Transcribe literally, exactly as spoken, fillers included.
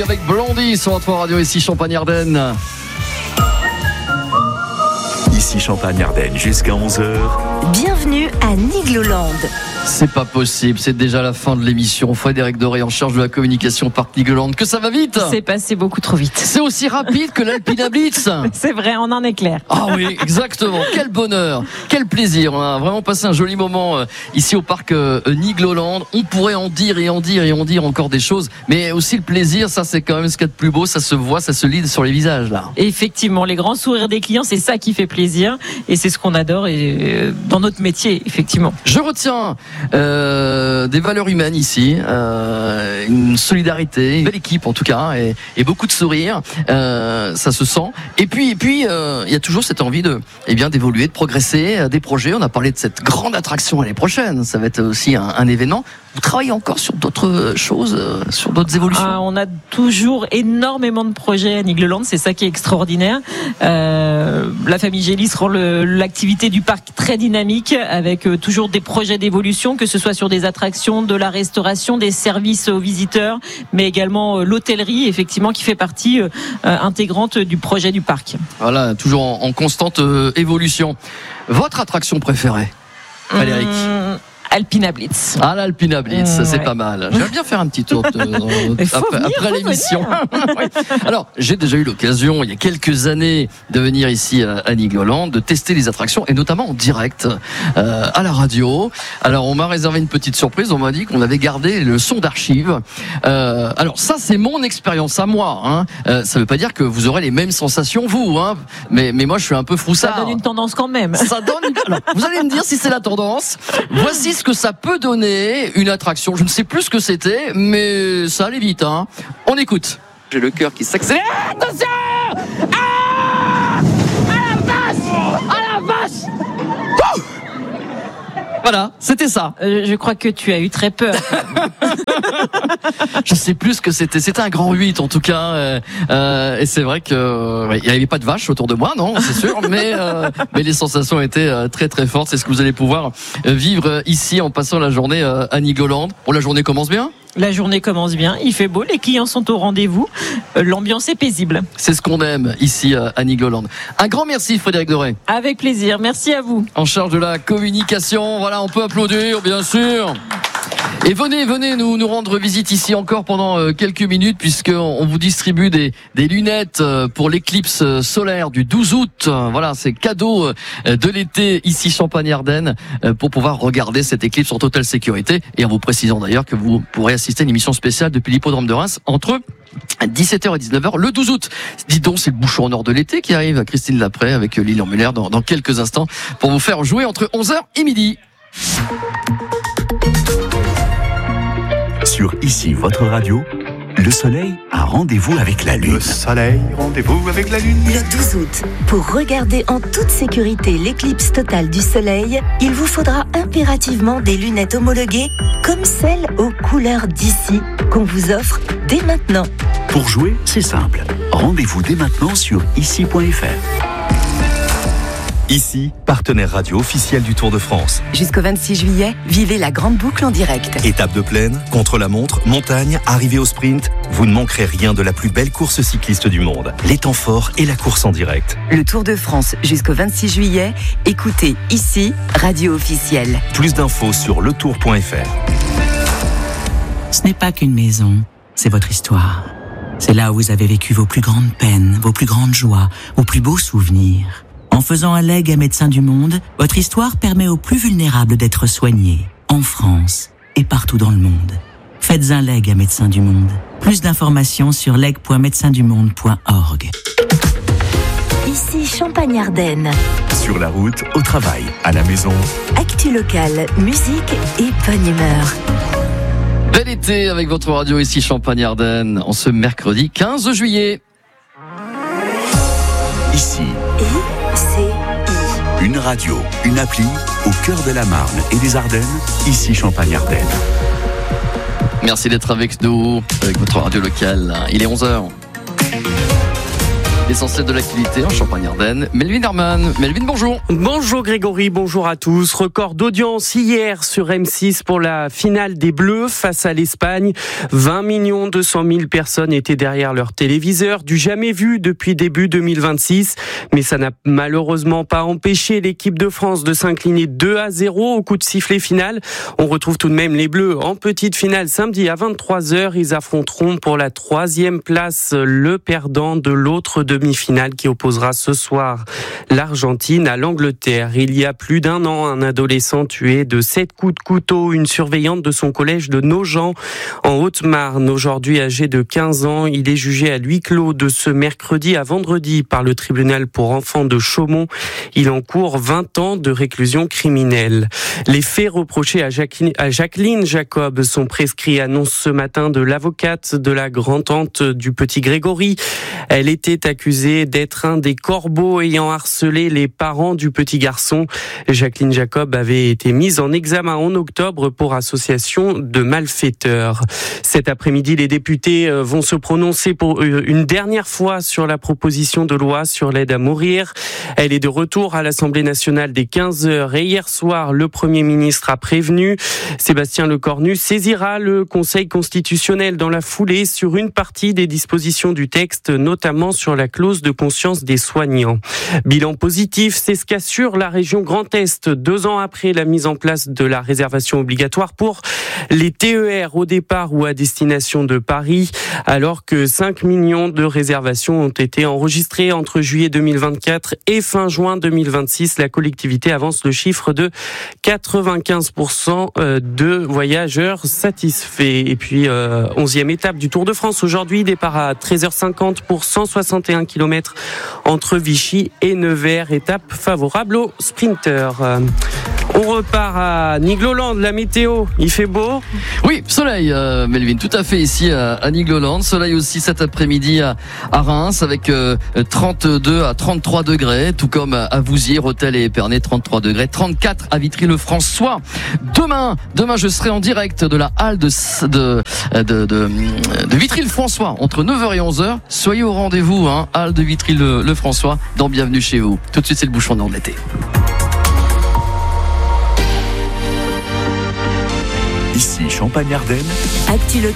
avec Blondie sur votre radio ici Champagne-Ardenne. Ici Champagne-Ardenne jusqu'à onze heures. Bienvenue à Nigloland. C'est pas possible, c'est déjà la fin de l'émission. Frédéric Doré en charge de la communication Parc Nigloland. Que ça va vite. C'est passé beaucoup trop vite. C'est aussi rapide que l'Alpina Blitz. C'est vrai, on en est clair. Ah oui, exactement. Quel bonheur, quel plaisir. On a vraiment passé un joli moment euh, ici au Parc euh, Nigloland. On pourrait en dire et en dire et en dire encore des choses, mais aussi le plaisir, ça c'est quand même ce qu'il y a de plus beau. Ça se voit, ça se lit sur les visages là. Effectivement, les grands sourires des clients, c'est ça qui fait plaisir et c'est ce qu'on adore et, euh, dans notre métier, effectivement. Je retiens Euh, des valeurs humaines ici, euh, une solidarité, une belle équipe en tout cas, et, et beaucoup de sourires, euh, ça se sent. Et puis, et puis, euh, il y a toujours cette envie de, eh bien, d'évoluer, de progresser, euh, des projets. On a parlé de cette grande attraction l'année prochaine. Ça va être aussi un, un événement. Vous travaillez encore sur d'autres choses, euh, sur d'autres évolutions. Ah, on a toujours énormément de projets à Nigloland, c'est ça qui est extraordinaire. Euh, la famille Gélis rend le, l'activité du parc très dynamique, avec euh, toujours des projets d'évolution, que ce soit sur des attractions, de la restauration, des services aux visiteurs, mais également euh, l'hôtellerie, effectivement, qui fait partie euh, intégrante du projet du parc. Voilà, toujours en, en constante euh, évolution. Votre attraction préférée, Frédéric? Hum... Alpina Blitz. Ah, l'Alpina Blitz, mmh, c'est ouais. pas mal. J'aimerais bien faire un petit tour de, de, après, venir, après l'émission. Oui. Alors, j'ai déjà eu l'occasion, il y a quelques années, de venir ici à, à Nigloland, de tester les attractions, et notamment en direct, euh, à la radio. Alors, on m'a réservé une petite surprise, on m'a dit qu'on avait gardé le son d'archives. Euh, alors, ça, c'est mon expérience à moi. Hein. Euh, ça veut pas dire que vous aurez les mêmes sensations, vous. Hein. Mais, mais moi, je suis un peu froussard. Ça donne une tendance quand même. Ça donne une... Alors, vous allez me dire si c'est la tendance. Voici ce que ça peut donner une attraction. Je ne sais plus ce que c'était, mais ça allait vite. Hein. On écoute. J'ai le cœur qui s'accélère. Attention! Ah! À la vache! À la vache! Ouh! Voilà, c'était ça. Euh, je crois que tu as eu très peur. Je sais plus ce que c'était. C'était un grand huit en tout cas. Euh, euh, et c'est vrai que ouais, il n'y avait pas de vache autour de moi, non, c'est sûr. mais euh, mais les sensations étaient euh, très très fortes. C'est ce que vous allez pouvoir euh, vivre ici en passant la journée euh, à Nigloland. Bon, la journée commence bien. La journée commence bien, il fait beau, les clients sont au rendez-vous, l'ambiance est paisible. C'est ce qu'on aime ici à Nigloland. Un grand merci Frédéric Doré. Avec plaisir, merci à vous. En charge de la communication, voilà, on peut applaudir bien sûr. Et venez, venez nous, nous rendre visite ici encore pendant euh, quelques minutes, puisqu'on on vous distribue des, des lunettes euh, pour l'éclipse solaire du douze août. Voilà, c'est cadeau euh, de l'été ici Champagne-Ardenne euh, pour pouvoir regarder cette éclipse en totale sécurité. Et en vous précisant d'ailleurs que vous pourrez assister à une émission spéciale depuis l'hippodrome de Reims entre dix-sept heures et dix-neuf heures le douze août. Dis donc, c'est le bouchon en or de l'été qui arrive. Christine Lapré avec Lilian Muller dans, dans quelques instants pour vous faire jouer entre onze heures et midi. Sur Ici, votre radio, le soleil a rendez-vous avec la lune. Le soleil, rendez-vous avec la lune. Le douze août, pour regarder en toute sécurité l'éclipse totale du soleil, il vous faudra impérativement des lunettes homologuées comme celles aux couleurs d'ici qu'on vous offre dès maintenant. Pour jouer, c'est simple. Rendez-vous dès maintenant sur ici point f r. Ici, partenaire radio officiel du Tour de France. Jusqu'au vingt-six juillet, vivez la grande boucle en direct. Étape de plaine, contre-la-montre, montagne, arrivée au sprint, vous ne manquerez rien de la plus belle course cycliste du monde. Les temps forts et la course en direct. Le Tour de France jusqu'au vingt-six juillet, écoutez Ici, radio officielle. Plus d'infos sur le tour point f r. Ce n'est pas qu'une maison, c'est votre histoire. C'est là où vous avez vécu vos plus grandes peines, vos plus grandes joies, vos plus beaux souvenirs. En faisant un legs à Médecins du Monde, votre histoire permet aux plus vulnérables d'être soignés, en France et partout dans le monde. Faites un legs à Médecins du Monde. Plus d'informations sur leg point médecins du monde point org. Ici Champagne-Ardenne. Sur la route, au travail, à la maison. Actu locale, musique et bonne humeur. Bel été avec votre radio ici Champagne-Ardenne en ce mercredi quinze juillet. Ici. I C I. Une radio, une appli au cœur de la Marne et des Ardennes, ici Champagne-Ardenne. Merci d'être avec nous, avec votre radio locale. Il est onze heures. l'essentiel de l'activité en Champagne-Ardenne. Melvin Herman. Melvin, bonjour. Bonjour Grégory, bonjour à tous. Record d'audience hier sur M six pour la finale des Bleus face à l'Espagne. vingt millions deux cent mille personnes étaient derrière leur téléviseur, du jamais vu depuis début deux mille vingt-six. Mais ça n'a malheureusement pas empêché l'équipe de France de s'incliner deux à zéro au coup de sifflet final. On retrouve tout de même les Bleus en petite finale samedi à vingt-trois heures. Ils affronteront pour la troisième place le perdant de l'autre demi-finale qui opposera ce soir l'Argentine à l'Angleterre. Il y a plus d'un an, un adolescent tué de sept coups de couteau une surveillante de son collège de Nogent en Haute-Marne. Aujourd'hui âgé de quinze ans, il est jugé à huis clos de ce mercredi à vendredi par le tribunal pour enfants de Chaumont. Il encourt vingt ans de réclusion criminelle. Les faits reprochés à Jacqueline, à Jacqueline Jacob sont prescrits, annonce ce matin de l'avocate de la grand-tante du petit Grégory. Elle était accusée d'être un des corbeaux ayant harcelé les parents du petit garçon. Jacqueline Jacob avait été mise en examen en octobre pour association de malfaiteurs. Cet après-midi, les députés vont se prononcer pour une dernière fois sur la proposition de loi sur l'aide à mourir. Elle est de retour à l'Assemblée nationale dès quinze heures et hier soir, le Premier ministre a prévenu. Sébastien Lecornu saisira le Conseil constitutionnel dans la foulée sur une partie des dispositions du texte, notamment sur la clause de conscience des soignants. Bilan positif, c'est ce qu'assure la région Grand Est deux ans après la mise en place de la réservation obligatoire pour les T E R au départ ou à destination de Paris, alors que cinq millions de réservations ont été enregistrées entre juillet deux mille vingt-quatre et fin juin deux mille vingt-six. La collectivité avance le chiffre de quatre-vingt-quinze pour cent de voyageurs satisfaits. Et puis, euh, onzième étape du Tour de France aujourd'hui, départ à treize heures cinquante pour cent soixante et un kilomètres entre Vichy et Nevers, étape favorable aux sprinteurs. On repart à Nigloland, la météo, il fait beau? Oui, soleil, euh, Melvin, tout à fait ici à, à Nigloland. Soleil aussi cet après-midi à, à Reims avec euh, trente-deux à trente-trois degrés, tout comme à, à Vouziers, Rethel et Épernay, trente-trois degrés, trente-quatre à Vitry-le-François. Demain, demain, je serai en direct de la halle de, de, de, de, de Vitry-le-François entre neuf heures et onze heures. Soyez au rendez-vous, hein, halle de Vitry-le-François, dans Bienvenue chez vous. Tout de suite, c'est le bouchon de l'été. Ici Champagne-Ardenne. Actu